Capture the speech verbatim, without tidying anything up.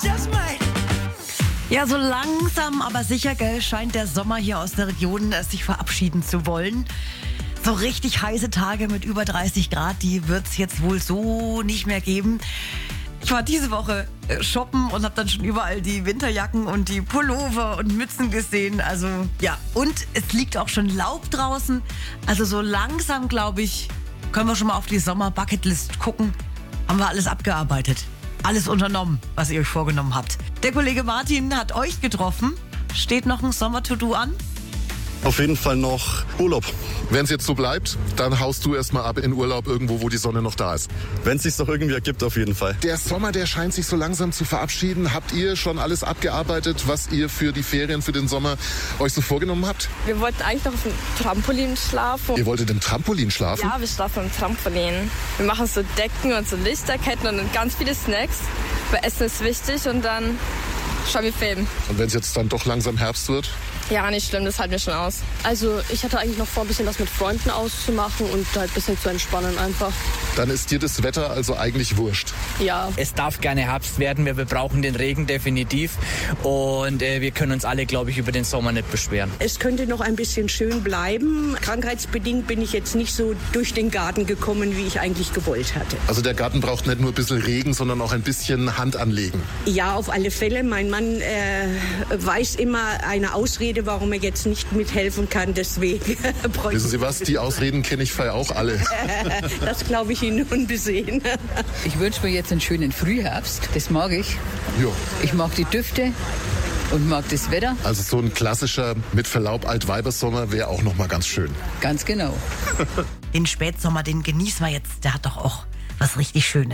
Ja, so langsam, aber sicher, gell, scheint der Sommer hier aus der Region äh, sich verabschieden zu wollen. So richtig heiße Tage mit über dreißig Grad, die wird es jetzt wohl so nicht mehr geben. Ich war diese Woche äh, shoppen und habe dann schon überall die Winterjacken und die Pullover und Mützen gesehen. Also ja, und es liegt auch schon Laub draußen. Also so langsam, glaube ich, können wir schon mal auf die Sommer-Bucketlist gucken. Haben wir alles abgearbeitet. Alles unternommen, was ihr euch vorgenommen habt. Der Kollege Martin hat euch getroffen. Steht noch ein Sommer-To-Do an? Auf jeden Fall noch Urlaub. Wenn es jetzt so bleibt, dann haust du erstmal ab in Urlaub irgendwo, wo die Sonne noch da ist. Wenn es sich doch irgendwie ergibt, auf jeden Fall. Der Sommer, der scheint sich so langsam zu verabschieden. Habt ihr schon alles abgearbeitet, was ihr für die Ferien, für den Sommer euch so vorgenommen habt? Wir wollten eigentlich noch auf dem Trampolin schlafen. Ihr wolltet im Trampolin schlafen? Ja, wir schlafen im Trampolin. Wir machen so Decken und so Lichterketten und ganz viele Snacks. Weil Essen ist wichtig und dann schauen wir Film. Und wenn es jetzt dann doch langsam Herbst wird? Ja, nicht schlimm, das halten wir schon aus. Also ich hatte eigentlich noch vor, ein bisschen was mit Freunden auszumachen und halt ein bisschen zu entspannen einfach. Dann ist dir das Wetter also eigentlich wurscht? Ja. Es darf gerne Herbst werden, wir brauchen den Regen definitiv und äh, wir können uns alle, glaube ich, über den Sommer nicht beschweren. Es könnte noch ein bisschen schön bleiben. Krankheitsbedingt bin ich jetzt nicht so durch den Garten gekommen, wie ich eigentlich gewollt hatte. Also der Garten braucht nicht nur ein bisschen Regen, sondern auch ein bisschen Hand anlegen. Ja, auf alle Fälle. Mein Mann äh, weiß immer eine Ausrede, warum er jetzt nicht mithelfen kann. Deswegen Wissen Sie was? Die Ausreden kenne ich frei auch alle. Das glaube ich Ihnen unbesehen. Ich wünsche mir jetzt einen schönen Frühherbst. Das mag ich. Jo. Ich mag die Düfte und mag das Wetter. Also so ein klassischer, mit Verlaub, Altweibersommer wäre auch noch mal ganz schön. Ganz genau. Den Spätsommer, den genießen wir jetzt. Der hat doch auch was richtig Schönes.